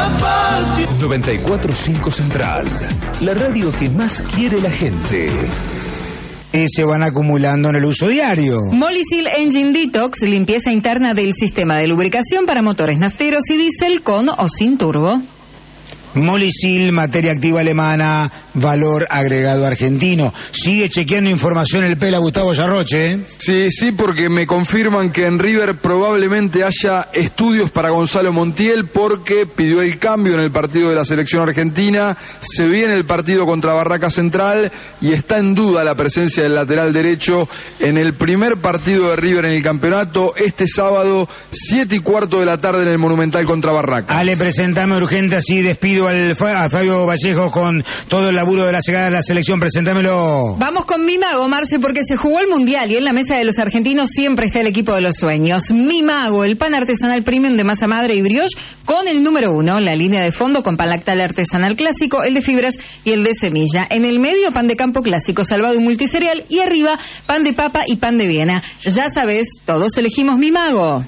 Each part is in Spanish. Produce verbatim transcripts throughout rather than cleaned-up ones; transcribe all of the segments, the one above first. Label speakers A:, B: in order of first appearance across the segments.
A: noventa y cuatro punto cinco Central, la radio que más quiere la gente.
B: Y se van acumulando en el uso diario.
C: Molicil Engine Detox, limpieza interna del sistema de lubricación para motores nafteros y diésel con o sin turbo.
B: Molicil, materia activa alemana, valor agregado argentino. Sigue chequeando información el Pela Gustavo Yarroche, ¿eh?
D: Sí, sí, porque me confirman que en River probablemente haya estudios para Gonzalo Montiel porque pidió el cambio en el partido de la selección argentina, se viene el partido contra Barraca Central y está en duda la presencia del lateral derecho en el primer partido de River en el campeonato este sábado, siete y cuarto de la tarde en el Monumental contra Barraca.
B: Ale, presentame urgente, así despido al, a Fabio Vallejo con todo el laburo de la llegada de la selección. Preséntamelo.
C: Vamos con Mi Mago, Marce, porque se jugó el Mundial y en la mesa de los argentinos siempre está el equipo de los sueños. Mi Mago, el pan artesanal premium de masa madre y brioche con el número uno, la línea de fondo con pan lactal artesanal clásico, el de fibras y el de semilla. En el medio, pan de campo clásico, salvado y multicereal, y arriba, pan de papa y pan de Viena. Ya sabes, todos elegimos Mi Mago.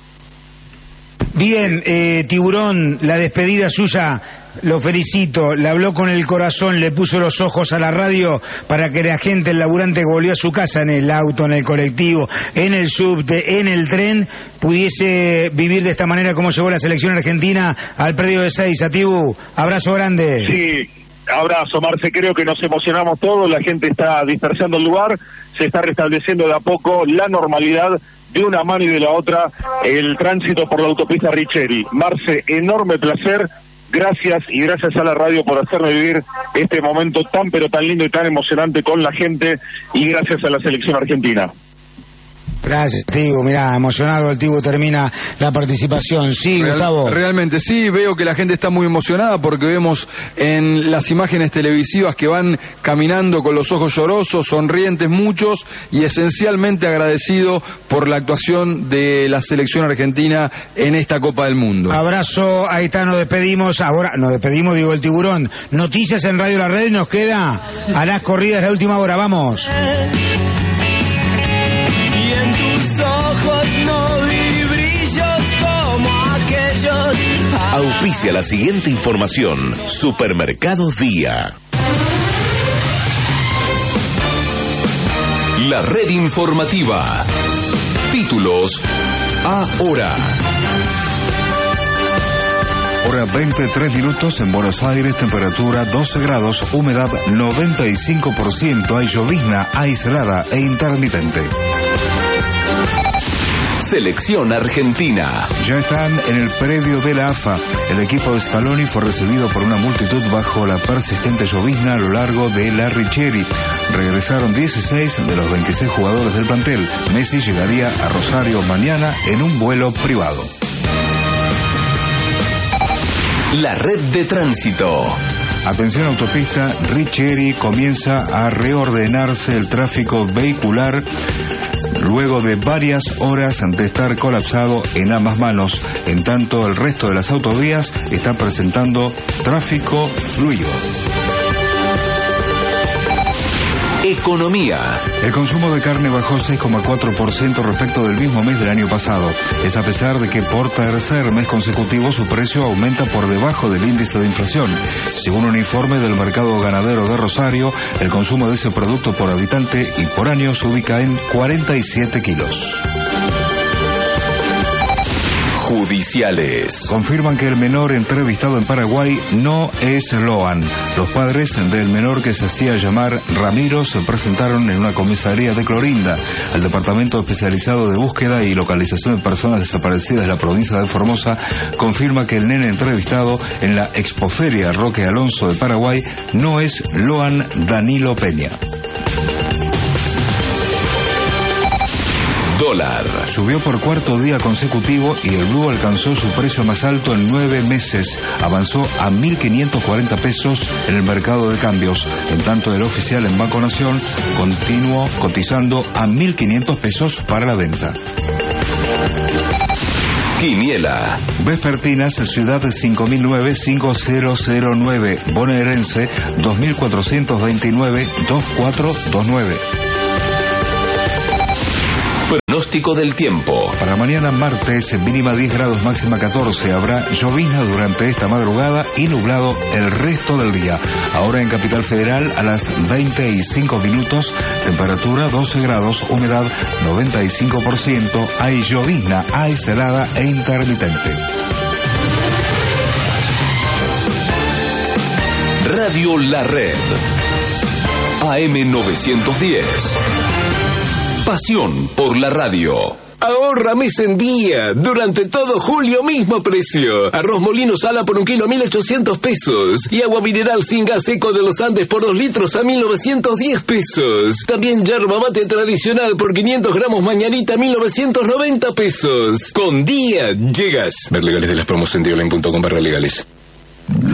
B: Bien, eh, Tiburón, la despedida suya, lo felicito, le habló con el corazón, le puso los ojos a la radio para que la gente, el laburante que volvió a su casa en el auto, en el colectivo, en el subte, en el tren, pudiese vivir de esta manera como llegó la selección argentina al predio de Seiza. Tibu, abrazo grande.
E: Sí. Abrazo, Marce, creo que nos emocionamos todos, la gente está dispersando el lugar, se está restableciendo de a poco la normalidad de una mano y de la otra el tránsito por la autopista Richeri. Marce, enorme placer, gracias y gracias a la radio por hacerme vivir este momento tan pero tan lindo y tan emocionante con la gente y gracias a la selección argentina.
B: Gracias, Tibu. Mirá, emocionado el Tibu, termina la participación. Sí, Real, Gustavo.
D: Realmente sí, veo que la gente está muy emocionada porque vemos en las imágenes televisivas que van caminando con los ojos llorosos, sonrientes muchos y esencialmente agradecido por la actuación de la selección argentina en esta Copa del Mundo.
B: Abrazo, ahí está, nos despedimos. Ahora, nos despedimos, digo, el Tiburón. Noticias en Radio La Red, nos queda a las corridas la última hora, vamos.
A: Auspicia la siguiente información. Supermercado Día. La red informativa. Títulos ahora.
F: Hora veintitrés minutos en Buenos Aires, temperatura doce grados, humedad noventa y cinco por ciento, hay llovizna aislada e intermitente.
A: Selección Argentina.
F: Ya están en el predio de la A F A. El equipo de Scaloni fue recibido por una multitud bajo la persistente llovizna a lo largo de la Richeri. Regresaron dieciséis de los veintiséis jugadores del plantel. Messi llegaría a Rosario mañana en un vuelo privado.
A: La red de tránsito.
F: Atención, autopista Richeri, comienza a reordenarse el tráfico vehicular luego de varias horas de estar colapsado en ambas manos. En tanto, el resto de las autovías están presentando tráfico fluido.
A: Economía.
F: El consumo de carne bajó seis coma cuatro por ciento respecto del mismo mes del año pasado. Es a pesar de que por tercer mes consecutivo su precio aumenta por debajo del índice de inflación. Según un informe del mercado ganadero de Rosario, el consumo de ese producto por habitante y por año se ubica en cuarenta y siete kilos.
A: Judiciales.
F: Confirman que el menor entrevistado en Paraguay no es Loan. Los padres del menor, que se hacía llamar Ramiro, se presentaron en una comisaría de Clorinda. El Departamento Especializado de Búsqueda y Localización de Personas Desaparecidas de la provincia de Formosa confirma que el nene entrevistado en la Expoferia Roque Alonso de Paraguay no es Loan Danilo Peña.
A: Dólar.
F: Subió por cuarto día consecutivo y el blue alcanzó su precio más alto en nueve meses. Avanzó a mil quinientos cuarenta pesos en el mercado de cambios. En tanto, el oficial en Banco Nación continuó cotizando a mil quinientos pesos para la venta.
A: Quiniela.
F: Vespertinas, Ciudad cinco mil nueve, cinco mil nueve. Bonaerense dos mil cuatrocientos veintinueve, dos mil cuatrocientos veintinueve.
A: Pronóstico del tiempo.
F: Para mañana martes, mínima diez grados, máxima catorce. Habrá llovizna durante esta madrugada y nublado el resto del día. Ahora en Capital Federal a las veinte y cinco minutos, temperatura doce grados, humedad noventa y cinco por ciento. Hay llovizna aislada e intermitente.
A: Radio La Red. A M novecientos diez. Pasión por la radio.
G: Ahorra mes en día. Durante todo julio, mismo precio. Arroz molino sala por un kilo a mil ochocientos pesos. Y agua mineral sin gas seco de los Andes por dos litros a mil novecientos diez pesos. También yerba mate tradicional por quinientos gramos mañanita a mil novecientos noventa pesos. Con día llegas. Ver legales de las promos en dioline punto com barra legales.